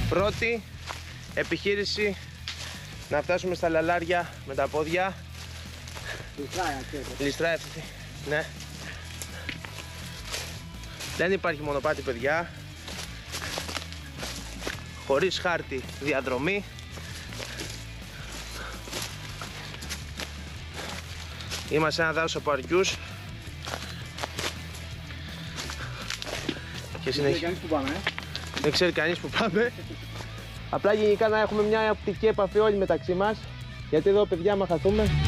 Πρώτη επιχείρηση να φτάσουμε στα λαλάρια με τα πόδια. Λιστράει αυτή. Ναι. Δεν υπάρχει μονοπάτι, παιδιά. Χωρίς χάρτη διαδρομή. Είμαστε σε ένα δάσος από αρκιούς. Και συνέχεια. Δεν ξέρει κανείς που πάμε. Απλά γενικά να έχουμε μια οπτική επαφή όλοι μεταξύ μας. Γιατί εδώ, παιδιά, άμα χαθούμε